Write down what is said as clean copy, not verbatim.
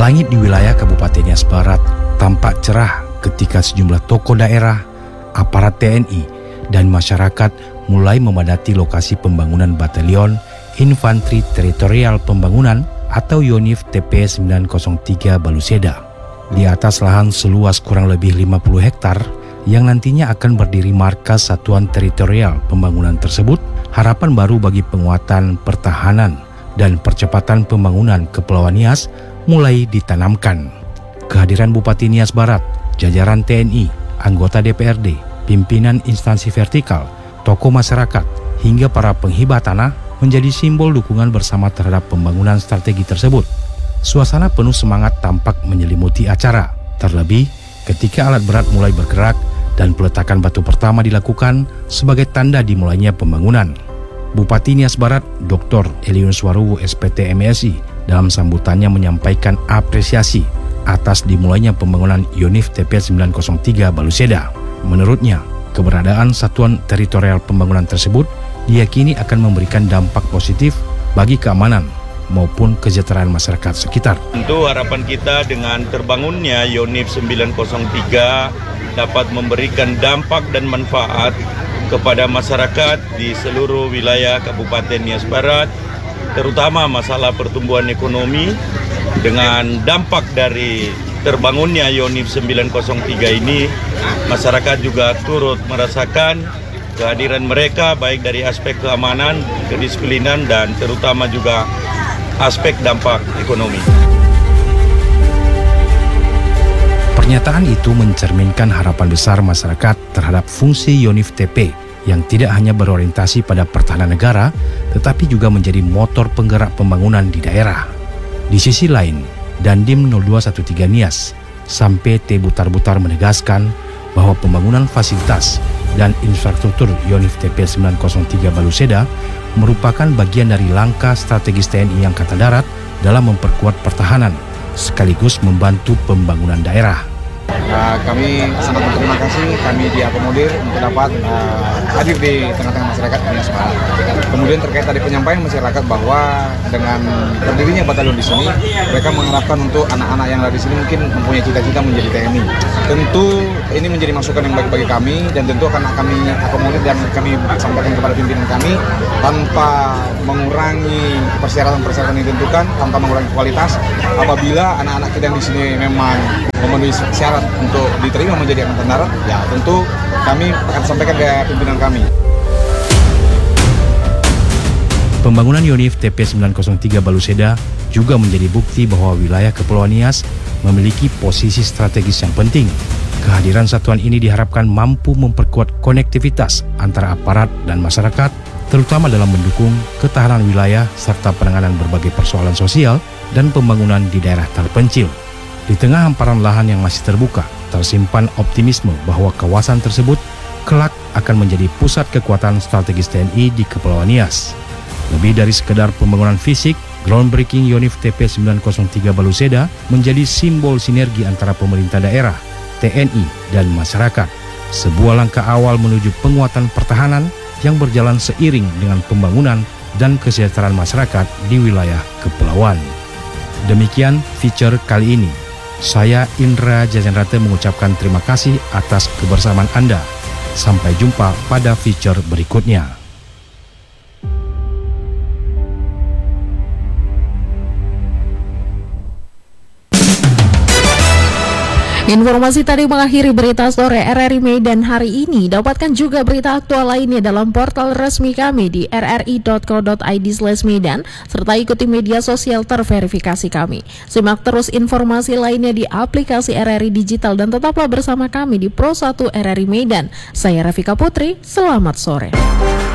Langit di wilayah Kabupaten Nias Barat tampak cerah ketika sejumlah tokoh daerah, aparat TNI, dan masyarakat mulai memadati lokasi pembangunan Batalion Infanteri Teritorial Pembangunan atau YONIF TP 903 Baluseda. Di atas lahan seluas kurang lebih 50 hektar yang nantinya akan berdiri markas Satuan Teritorial Pembangunan tersebut, harapan baru bagi penguatan pertahanan dan percepatan pembangunan Kepulauan Nias mulai ditanamkan. Kehadiran Bupati Nias Barat, jajaran TNI, anggota DPRD, pimpinan instansi vertikal, tokoh masyarakat, hingga para penghibah tanah menjadi simbol dukungan bersama terhadap pembangunan strategi tersebut. Suasana penuh semangat tampak menyelimuti acara, terlebih ketika alat berat mulai bergerak dan peletakan batu pertama dilakukan sebagai tanda dimulainya pembangunan. Bupati Nias Barat, Dr. Eliun Swaruwu SPT MSI, dalam sambutannya menyampaikan apresiasi atas dimulainya pembangunan YONIF TP 903 Baluseda. Menurutnya, keberadaan Satuan Teritorial Pembangunan tersebut diyakini akan memberikan dampak positif bagi keamanan maupun kesejahteraan masyarakat sekitar. Tentu harapan kita dengan terbangunnya YONIF 903 dapat memberikan dampak dan manfaat kepada masyarakat di seluruh wilayah Kabupaten Nias Barat, terutama masalah pertumbuhan ekonomi. Dengan dampak dari terbangunnya YONIF 903 ini, masyarakat juga turut merasakan kehadiran mereka baik dari aspek keamanan, kedisiplinan, dan terutama juga aspek dampak ekonomi. Pernyataan itu mencerminkan harapan besar masyarakat terhadap fungsi YONIF TP yang tidak hanya berorientasi pada pertahanan negara, tetapi juga menjadi motor penggerak pembangunan di daerah. Di sisi lain, Dandim 0213 Nias sampai T Butar-Butar menegaskan bahwa pembangunan fasilitas dan infrastruktur YONIF TP 903 Baluseda merupakan bagian dari langkah strategis TNI Angkatan Darat dalam memperkuat pertahanan sekaligus membantu pembangunan daerah. Kami sangat berterima kasih, kami diakomodir untuk dapat hadir di tengah-tengah masyarakat Nias Barat. Kemudian terkait tadi penyampaian masyarakat bahwa dengan berdirinya batalion di sini, mereka mengharapkan untuk anak-anak yang ada di sini mungkin mempunyai cita-cita menjadi TNI. Tentu ini menjadi masukan yang baik bagi kami dan tentu akan kami akomodir dan kami sampaikan kepada pimpinan kami tanpa mengurangi persyaratan-persyaratan yang ditentukan, tanpa mengurangi kualitas. Apabila anak-anak kita yang di sini memang memenuhi syarat untuk diterima menjadi Angkatan Darat, ya tentu kami akan sampaikan ke pimpinan kami. Pembangunan YONIF TP 903 Baluseda juga menjadi bukti bahwa wilayah Kepulauan Nias memiliki posisi strategis yang penting. Kehadiran satuan ini diharapkan mampu memperkuat konektivitas antara aparat dan masyarakat, terutama dalam mendukung ketahanan wilayah serta penanganan berbagai persoalan sosial dan pembangunan di daerah terpencil. Di tengah hamparan lahan yang masih terbuka, tersimpan optimisme bahwa kawasan tersebut kelak akan menjadi pusat kekuatan strategis TNI di Kepulauan Nias. Lebih dari sekedar pembangunan fisik, groundbreaking YONIF TP 903 Baluseda menjadi simbol sinergi antara pemerintah daerah, TNI, dan masyarakat. Sebuah langkah awal menuju penguatan pertahanan yang berjalan seiring dengan pembangunan dan kesejahteraan masyarakat di wilayah kepulauan. Demikian feature kali ini. Saya Indra Jajanrate mengucapkan terima kasih atas kebersamaan Anda. Sampai jumpa pada feature berikutnya. Informasi tadi mengakhiri berita sore RRI Medan hari ini. Dapatkan juga berita aktual lainnya dalam portal resmi kami di rri.co.id/medan serta ikuti media sosial terverifikasi kami. Simak terus informasi lainnya di aplikasi RRI Digital dan tetaplah bersama kami di Pro 1 RRI Medan. Saya Rafika Putri, selamat sore.